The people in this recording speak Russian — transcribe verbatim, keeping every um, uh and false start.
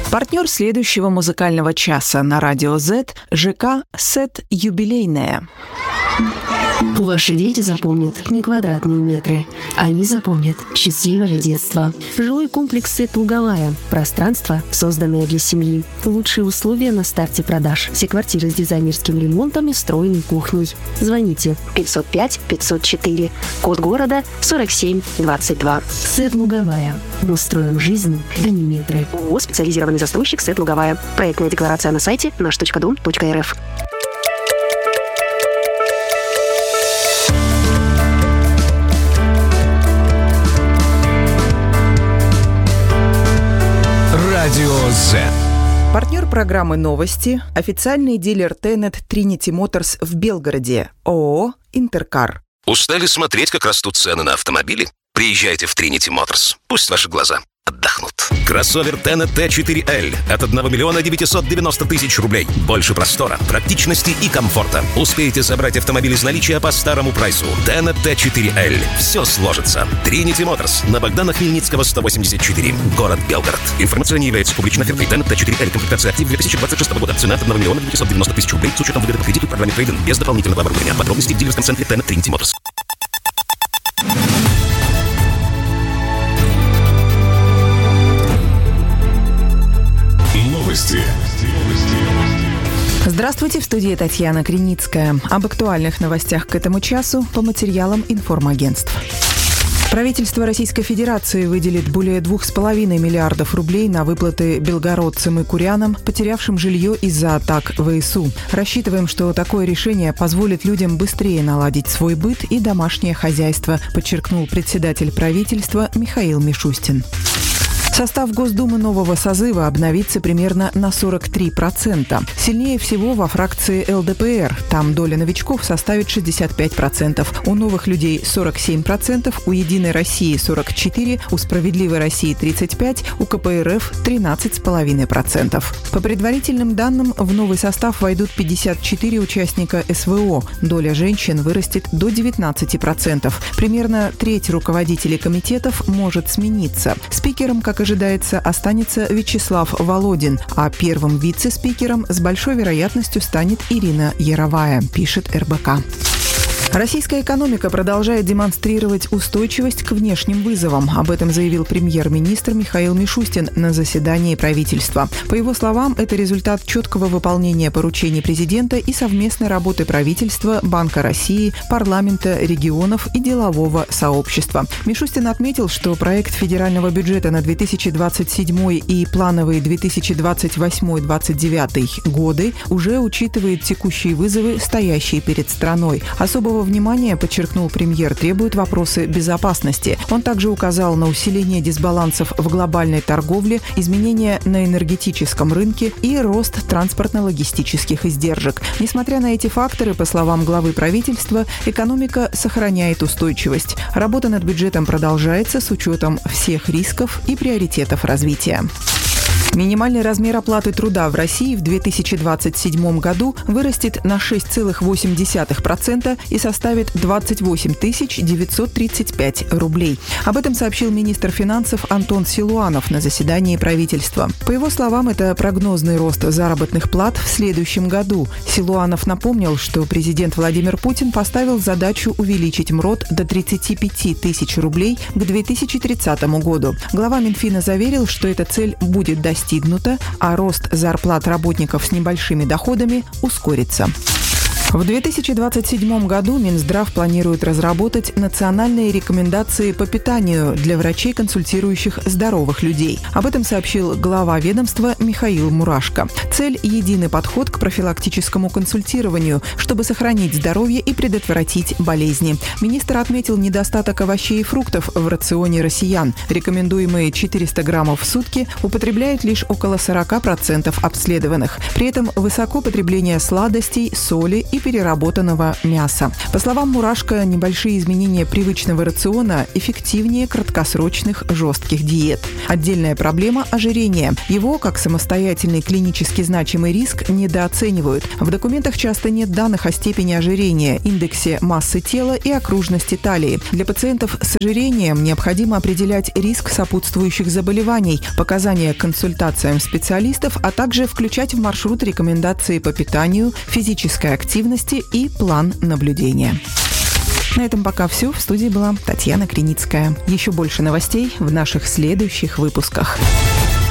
Партнер следующего музыкального часа на Радио Z – ЖК «Сет Юбилейная». Ваши дети запомнят не квадратные метры. Они запомнят счастливое детство. Жилой комплекс «Сет Луговая». Пространство, созданное для семьи. Лучшие условия на старте продаж. Все квартиры с дизайнерским ремонтом и встроенной кухней. Звоните пятьсот пять пятьсот четыре. Код города сорок семь двадцать два. «Сет Луговая». Мы строим жизнь, а не метры. ООО «Специализированный застройщик «Сет Луговая». Проектная декларация на сайте наш точка дом точка эр эф. Радио Z. Партнер программы «Новости» – официальный дилер Тенет Trinity Motors в Белгороде, ООО «Интеркар». Устали смотреть, как растут цены на автомобили? Приезжайте в Trinity Motors. Пусть ваши глаза отдохнут. Кроссовер Тенет Т четыре Л от одного миллиона девятьсот девяносто тысяч рублей. Больше простора, практичности и комфорта. Успеете собрать автомобиль из наличия по старому прайсу. Тенет Т четыре Л. Все сложится. Trinity Motors на Богдана Хмельницкого сто восемьдесят четыре. Город Белгород. Информация не является публичной офертой. Тенет Т четыре Л. Комплектация актив две тысячи двадцать шестого года. Цена от одного миллиона девятьсот девяносто тысяч рублей с учетом выгоды по кредиту в программе трейд-ин без дополнительного оборудования. Подробности в дилерском центре Тенет Trinity Motors. Новости. Здравствуйте, в студии Татьяна Криницкая. Об актуальных новостях к этому часу по материалам информагентств. Правительство Российской Федерации выделит более двух с половиной миллиардов рублей на выплаты белгородцам и курянам, потерявшим жилье из-за атак ВСУ. Рассчитываем, что такое решение позволит людям быстрее наладить свой быт и домашнее хозяйство, подчеркнул председатель правительства Михаил Мишустин. Состав Госдумы нового созыва обновится примерно на сорок три процента. Сильнее всего во фракции эл дэ пэ эр. Там доля новичков составит шестьдесят пять процентов. У новых людей сорок семь процентов, у «Единой России» сорок четыре процента, у «Справедливой России» тридцать пять процентов, у ка пэ эр эф тринадцать целых пять десятых процента. По предварительным данным, в новый состав войдут пятьдесят четыре участника эс вэ о. Доля женщин вырастет до девятнадцати процентов. Примерно треть руководителей комитетов может смениться. Спикером, как ожидается, останется Вячеслав Володин, а первым вице-спикером с большой вероятностью станет Ирина Яровая, пишет эр бэ ка. Российская экономика продолжает демонстрировать устойчивость к внешним вызовам. Об этом заявил премьер-министр Михаил Мишустин на заседании правительства. По его словам, это результат четкого выполнения поручений президента и совместной работы правительства, Банка России, парламента, регионов и делового сообщества. Мишустин отметил, что проект федерального бюджета на две тысячи двадцать седьмой и плановые две тысячи двадцать восьмой — двадцать девятый годы уже учитывает текущие вызовы, стоящие перед страной. Особого внимания, подчеркнул премьер, требуют вопросы безопасности. Он также указал на усиление дисбалансов в глобальной торговле, изменения на энергетическом рынке и рост транспортно-логистических издержек. Несмотря на эти факторы, по словам главы правительства, экономика сохраняет устойчивость. Работа над бюджетом продолжается с учетом всех рисков и приоритетов развития. Минимальный размер оплаты труда в России в две тысячи двадцать седьмом году вырастет на шесть целых восемь десятых процента и составит двадцать восемь тысяч девятьсот тридцать пять рублей. Об этом сообщил министр финансов Антон Силуанов на заседании правительства. По его словам, это прогнозный рост заработных плат в следующем году. Силуанов напомнил, что президент Владимир Путин поставил задачу увеличить МРОТ до тридцати пяти тысяч рублей к две тысячи тридцатому году. Глава Минфина заверил, что эта цель будет достигнута. достигнуто, а рост зарплат работников с небольшими доходами ускорится. В две тысячи двадцать седьмом году Минздрав планирует разработать национальные рекомендации по питанию для врачей, консультирующих здоровых людей. Об этом сообщил глава ведомства Михаил Мурашко. Цель – единый подход к профилактическому консультированию, чтобы сохранить здоровье и предотвратить болезни. Министр отметил недостаток овощей и фруктов в рационе россиян. Рекомендуемые четыреста граммов в сутки употребляют лишь около сорок процентов обследованных. При этом высоко потребление сладостей, соли и и переработанного мяса. По словам Мурашко, небольшие изменения привычного рациона эффективнее краткосрочных жестких диет. Отдельная проблема – ожирение. Его, как самостоятельный клинически значимый риск, недооценивают. В документах часто нет данных о степени ожирения, индексе массы тела и окружности талии. Для пациентов с ожирением необходимо определять риск сопутствующих заболеваний, показания к консультациям специалистов, а также включать в маршрут рекомендации по питанию, физической активности и план наблюдения. На этом пока все. В студии была Татьяна Криницкая. Еще больше новостей в наших следующих выпусках.